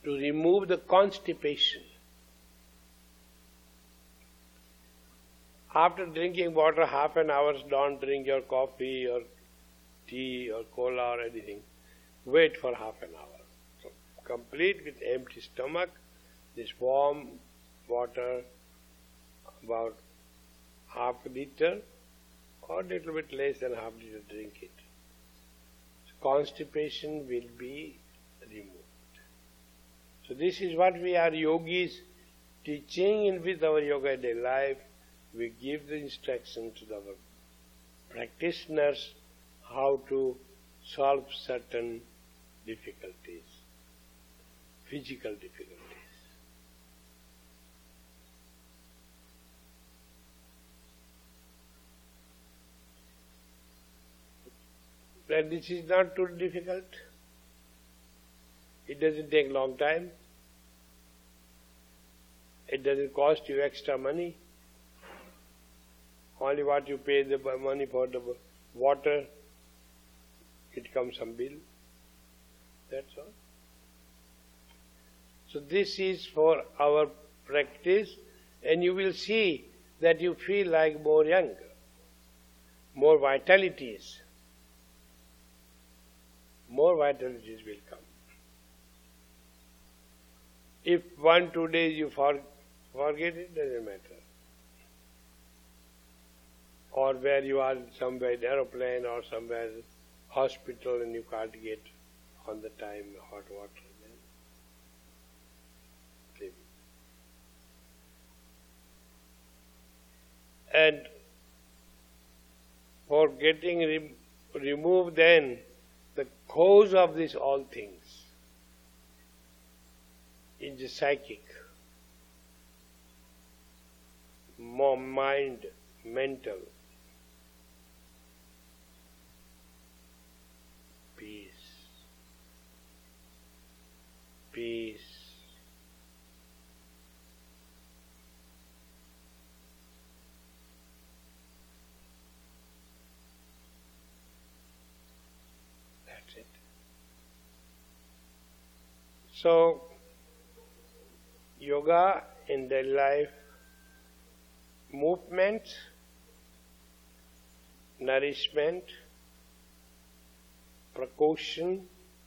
to remove the constipation. After drinking water half an hour, don't drink your coffee or tea or cola or anything. Wait for half an hour. So complete with empty stomach, this warm water, about half a liter or a little bit less than half a liter, drink it. So constipation will be removed. So this is what we are yogis teaching in with our yoga day life. We give the instruction to our practitioners how to solve certain difficulties, physical difficulties. And this is not too difficult. It doesn't take long time. It doesn't cost you extra money. Only what you pay the money for the water, it comes some bill. That's all. So this is for our practice, and you will see that you feel like more young, more vitalities. More vitalities will come. If 1-2 days you forget, it doesn't matter. Or where you are somewhere in aeroplane or somewhere hospital and you can't get on the time hot water, then leave it. And for getting removed then the cause of these all things is the psychic, mind, mental. Peace. That's it. So, yoga in daily life, movement, nourishment, precaution,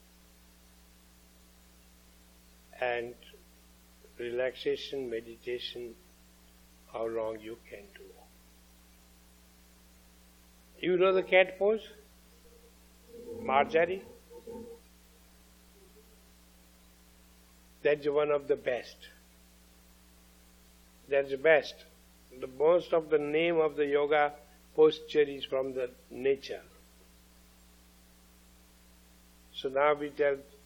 and relaxation, meditation, how long you can do. You know the cat pose? Marjorie? That's one of the best. That's the best. The most of the name of the yoga posture is from the nature. So now we tell